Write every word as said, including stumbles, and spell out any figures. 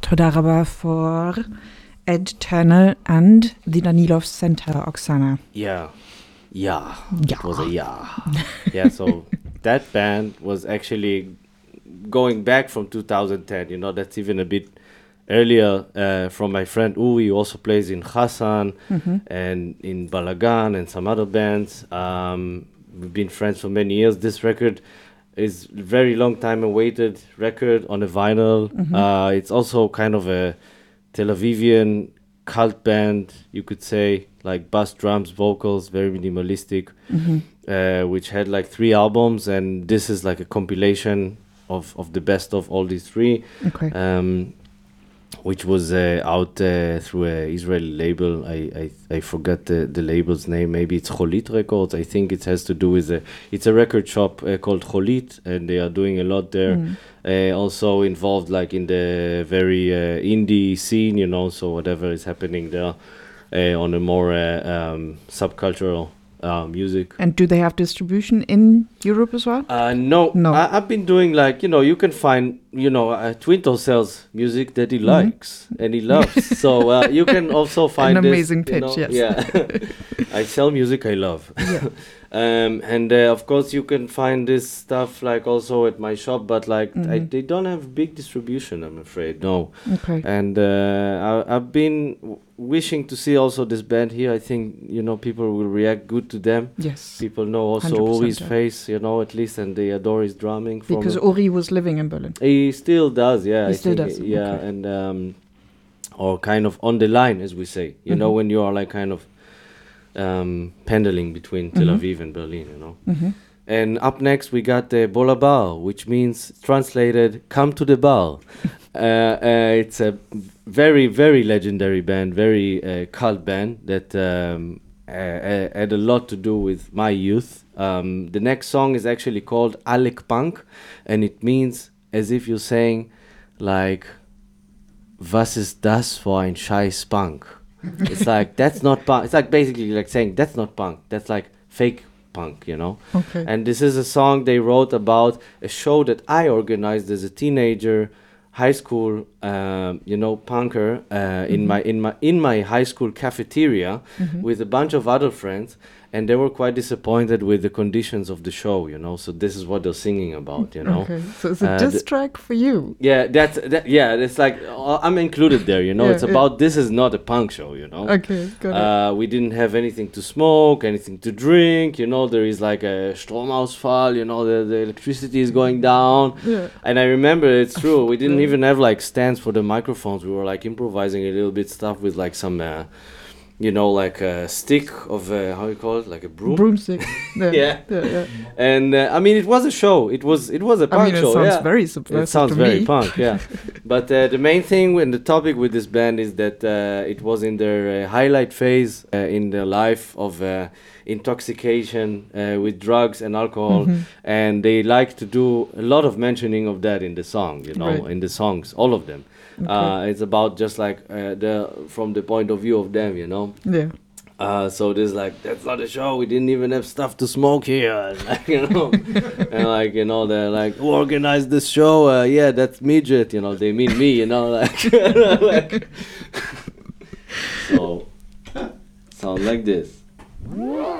תודה רבה for Ed Turner and the Danilov Center, Oksana. Yeah, yeah, Yeah. it was a yeah. Yeah, so that band was actually going back from two thousand ten, you know, that's even a bit earlier, uh, from my friend Uri, who also plays in Hassan Mm-hmm. and in Balagan and some other bands. Um, we've been friends for many years. This record is very long time awaited record on a vinyl. Mm-hmm. Uh, it's also kind of a Tel Avivian cult band, you could say, like bass, drums, vocals, very minimalistic, Mm-hmm. uh, which had like three albums, and this is like a compilation of, of the best of all these three. Okay. Um, which was uh, out uh, through an Israeli label. I, I I forgot the, the label's name. Maybe it's Cholit Records. I think it has to do with a, it's a record shop uh, called Cholit, and they are doing a lot there. Mm. Uh, also involved like in the very uh, indie scene, you know, so whatever is happening there uh, on a more uh, um, subcultural uh, music. And do they have distribution in Europe as well? Uh, no, No. I, I've been doing like, you know, you can find, you know, uh, Twinto sells music that he Mhm. likes and he loves. So uh, you can also find An this, amazing you pitch, know, yes. Yeah. I sell music I love. Yeah. um, and uh, of course you can find this stuff like also at my shop, but like I, Mhm. they don't have big distribution, I'm afraid. No. Okay. And uh, I, I've been w- wishing to see also this band here. I think, you know, people will react good to them. Yes. People know also one hundred percent, Uri's yeah. face, you know, at least, and they adore his drumming. From Because it. Uri was living in Berlin. He still does, yeah. He I still think, does, yeah, okay. and um, or kind of on the line, as we say. You know, Mhm. when you are like kind of um, pendling between Tel Mhm. Aviv and Berlin, you know. Mm-hmm. And up next, we got the Bola Bar, which means translated, come to the bar. uh, uh, it's a very, very legendary band, very uh, cult band that um, uh, uh, had a lot to do with my youth. Um, the next song is actually called Alec Punk, and it means as if you're saying, like, was ist das für ein scheiß Punk? It's like, that's not punk. It's like basically like saying, that's not punk. That's like fake punk, you know? Okay. And this is a song they wrote about a show that I organized as a teenager, high school, um, you know, punker uh, in Mhm. my in my in my high school cafeteria Mhm. with a bunch of other friends, and they were quite disappointed with the conditions of the show, you know. So this is what they're singing about, you know. Okay. So it's a Uh, diss the- track for you. Yeah, that's that. Yeah, it's like uh, I'm included there, you know. Yeah, it's yeah. about this is not a punk show, you know. Okay, got it. Uh, we didn't have anything to smoke, anything to drink, you know. There is like a Stromausfall, you know, the, the electricity is going down. Yeah. And I remember, it's true, we didn't Yeah. even have like stands for the microphones. We were like improvising a little bit stuff with like some, uh, you know, like a stick of, uh, how you call it, like a broom. Broomstick. Yeah. Yeah. Yeah, yeah. And uh, I mean, it was a show. It was it was a I punk mean, it show. sounds yeah. very subversive It sounds to very me. punk, yeah. But uh, the main thing and the topic with this band is that uh, it was in their uh, highlight phase uh, in their life of uh, intoxication uh, with drugs and alcohol, Mhm. and they like to do a lot of mentioning of that in the song, you know, Right. in the songs, all of them. Okay. Uh, it's about just like uh, the from the point of view of them, you know. Yeah. Uh, so there's like, that's not a show. We didn't even have stuff to smoke here, like, you know. And like, you know, they're like, who organized this show? Uh, yeah, that's midget. You know, they mean me. You know, like, like so sound like this.